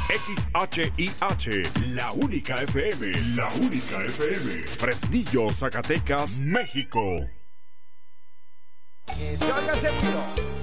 XHIH, la única FM, la única FM. Fresnillo, Zacatecas, México. Que se oiga seguro.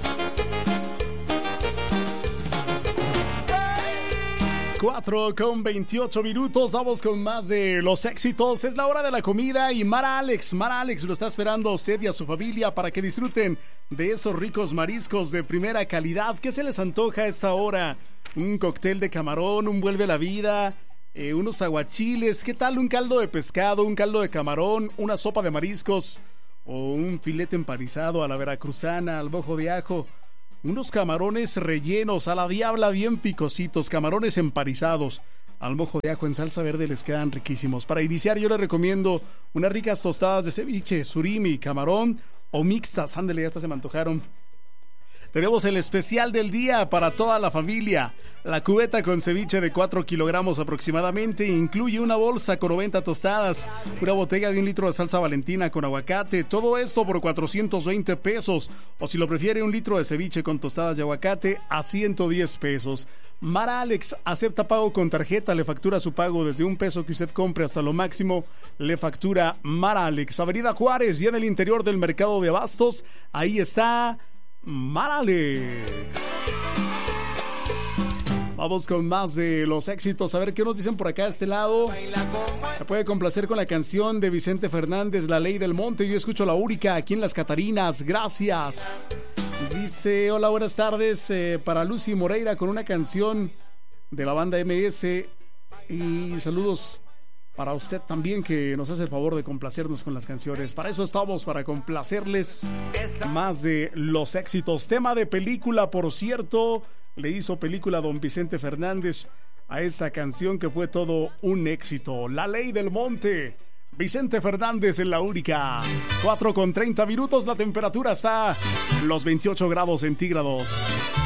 4:28 minutos, vamos con más de los éxitos. Es la hora de la comida y Mara Alex lo está esperando a usted y a su familia para que disfruten de esos ricos mariscos de primera calidad. ¿Qué se les antoja a esta hora? Un cóctel de camarón, un vuelve la vida, unos aguachiles. ¿Qué tal un caldo de pescado, un caldo de camarón, una sopa de mariscos o un filete empanizado a la veracruzana, al mojo de ajo? Unos camarones rellenos a la diabla bien picositos, camarones empanizados al mojo de ajo en salsa verde, les quedan riquísimos. Para iniciar yo les recomiendo unas ricas tostadas de ceviche, surimi, camarón o mixtas. Ándale, ya hasta se me antojaron. Tenemos el especial del día para toda la familia. La cubeta con ceviche de 4 kilogramos aproximadamente incluye una bolsa con 90 tostadas, una botella de 1 litro de salsa Valentina con aguacate. Todo esto por 420 pesos. O si lo prefiere, 1 litro de ceviche con tostadas de aguacate a 110 pesos. Mara Alex acepta pago con tarjeta. Le factura su pago desde $1 que usted compre hasta lo máximo. Le factura Mara Alex. Avenida Juárez, y en el interior del mercado de abastos. Ahí está Mara Alex. Vamos con más de los éxitos. A ver qué nos dicen por acá de este lado. Se puede complacer con la canción de Vicente Fernández, La Ley del Monte. Yo escucho La Úrica aquí en Las Catarinas. Gracias. Dice: hola, buenas tardes, para Lucy Moreira con una canción de la banda MS. Y saludos para usted también, que nos hace el favor de complacernos con las canciones. Para eso estamos, para complacerles más de los éxitos. Tema de película, por cierto. Le hizo película don Vicente Fernández a esta canción que fue todo un éxito. La Ley del Monte. Vicente Fernández en La Única. 4:30 minutos. La temperatura está los 28 grados centígrados.